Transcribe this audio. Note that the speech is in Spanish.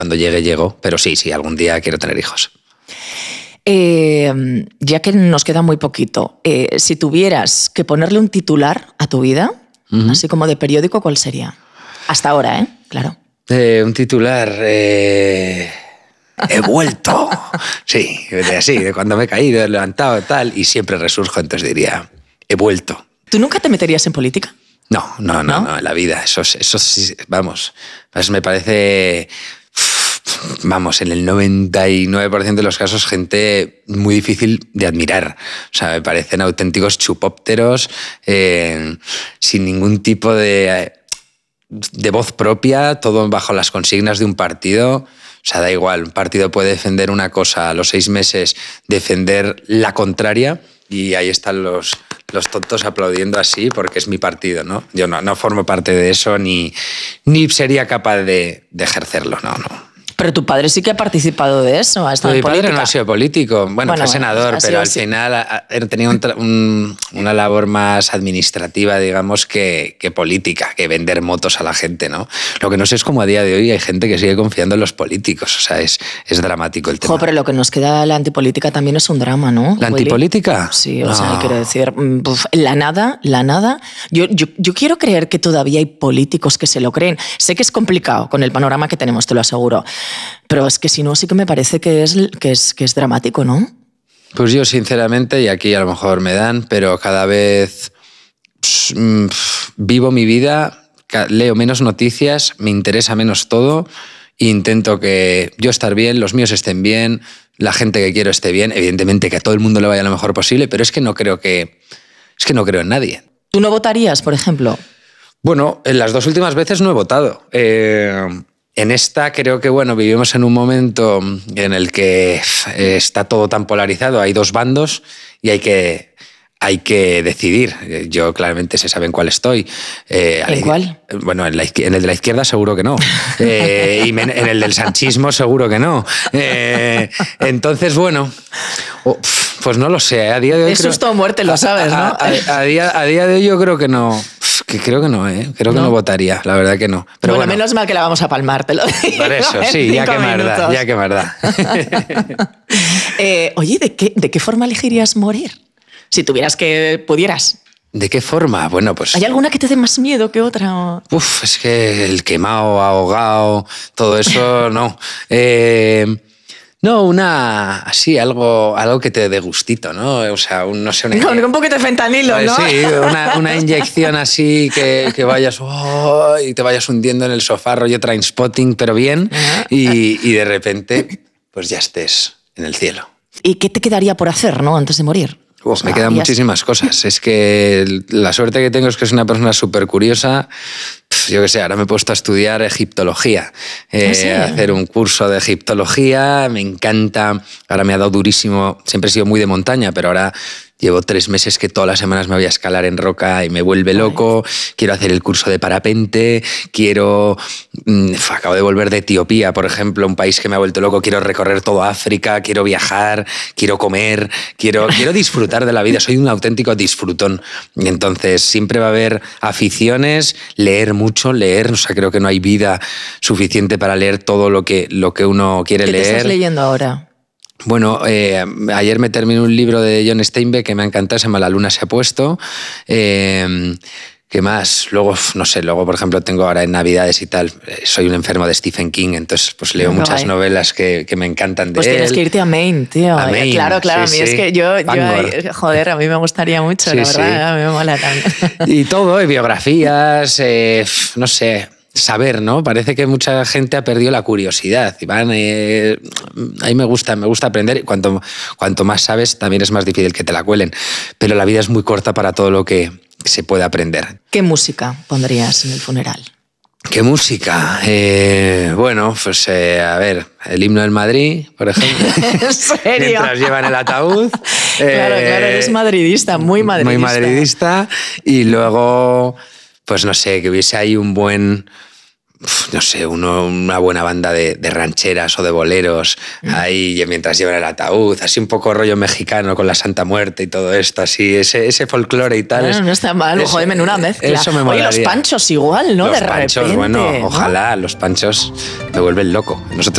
Cuando llegue, llego, pero sí, algún día quiero tener hijos. Ya que nos queda muy poquito, si tuvieras que ponerle un titular a tu vida, así como de periódico, ¿cuál sería? Hasta ahora, claro. Un titular... He vuelto. Sí, así, de cuando me he caído, he levantado, tal, y siempre resurjo, entonces diría, he vuelto. ¿Tú nunca te meterías en política? No, en la vida. Eso sí, vamos, pues me parece, vamos, en el 99% de los casos, gente muy difícil de admirar. O sea, me parecen auténticos chupópteros, sin ningún tipo de voz propia, todo bajo las consignas de un partido. O sea, da igual, un partido puede defender una cosa, a los 6 meses defender la contraria, y ahí están los tontos aplaudiendo así porque es mi partido, ¿no? Yo no formo parte de eso ni sería capaz de ejercerlo, no. Pero tu padre sí que ha participado de eso, ha estado en política. Mi padre no ha sido político, bueno fue senador, pero al final tenía una labor más administrativa, digamos, que política, que vender motos a la gente, ¿no? Lo que no sé es cómo a día de hoy hay gente que sigue confiando en los políticos, o sea, es dramático el tema. Pero lo que nos queda de la antipolítica también es un drama, ¿no? ¿La antipolítica? Sí, o sea, quiero decir, la nada. Yo quiero creer que todavía hay políticos que se lo creen. Sé que es complicado con el panorama que tenemos, te lo aseguro. Pero es que si no, sí que me parece que es dramático, ¿no? Pues yo, sinceramente, y aquí a lo mejor me dan, pero cada vez vivo mi vida, leo menos noticias, me interesa menos todo, e intento que yo estar bien, los míos estén bien, la gente que quiero esté bien, evidentemente que a todo el mundo le vaya lo mejor posible, pero es que no creo en nadie. ¿Tú no votarías, por ejemplo? Bueno, en las 2 últimas veces no he votado. En esta creo que vivimos en un momento en el que está todo tan polarizado, hay 2 bandos y hay que decidir. Yo claramente se sabe en cuál estoy. ¿En cuál? Bueno, en el de la izquierda seguro que no. Y en el del sanchismo seguro que no. Entonces, pues no lo sé. A día de hoy es susto o muerte, lo sabes, ¿no? A día de hoy yo creo que no. Creo que no, que no votaría, la verdad que no. Pero bueno, menos mal que la vamos a palmar, te lo digo. Por eso, sí, ya que más da. Oye, ¿de qué forma elegirías morir? Si pudieras. ¿De qué forma? Bueno, pues... ¿Hay alguna que te dé más miedo que otra? Es que el quemado, ahogado, todo eso, no. No, algo que te dé gustito, ¿no? O sea, no sé... un poquito de fentanilo, ¿no? Sí, una inyección así que vayas y te vayas hundiendo en el sofá, rollo Trainspotting, pero bien, y de repente pues ya estés en el cielo. ¿Y qué te quedaría por hacer, no, antes de morir? Me quedan muchísimas cosas. Es que la suerte que tengo es que soy una persona súper curiosa. Yo qué sé, ahora me he puesto a estudiar egiptología, hacer un curso de egiptología, me encanta. Ahora me ha dado durísimo, siempre he sido muy de montaña, pero ahora llevo 3 meses que todas las semanas me voy a escalar en roca y me vuelve loco. Quiero hacer el curso de parapente, acabo de volver de Etiopía, por ejemplo, un país que me ha vuelto loco. Quiero recorrer toda África, quiero viajar, quiero comer, quiero disfrutar de la vida. Soy un auténtico disfrutón. Entonces siempre va a haber aficiones, leer mucho, o sea, creo que no hay vida suficiente para leer todo lo que uno quiere leer. ¿Qué te estás leyendo ahora? Bueno, ayer me terminé un libro de John Steinbeck que me ha encantado, se llama La luna se ha puesto. ¿Qué más? Luego, no sé, por ejemplo, tengo ahora en Navidades y tal, soy un enfermo de Stephen King, entonces pues leo muchas novelas que me encantan de él. Pues tienes que irte a Maine, tío. A Maine, claro, sí, a mí es que yo a mí me gustaría mucho, la verdad, a mí me mola también. Y todo, biografías, no sé... Saber, ¿no? Parece que mucha gente ha perdido la curiosidad. Iván, a mí me gusta aprender. Cuanto más sabes, también es más difícil que te la cuelen. Pero la vida es muy corta para todo lo que se puede aprender. ¿Qué música pondrías en el funeral? ¿Qué música? Bueno, pues a ver, el himno del Madrid, por ejemplo. ¿En serio? Mientras llevan el ataúd. Claro, eres madridista, muy madridista. Muy madridista. Y luego... Pues no sé, que hubiese ahí un buen, no sé, una buena banda de rancheras o de boleros ahí mientras llevan el ataúd, así un poco rollo mexicano con la Santa Muerte y todo esto, así, ese folclore y tal. Bueno, no está mal, joder, menuda mezcla. Eso me molaría. Oye, los panchos igual, ¿no? Los panchos, bueno, ojalá, los panchos me vuelven loco. Nosotros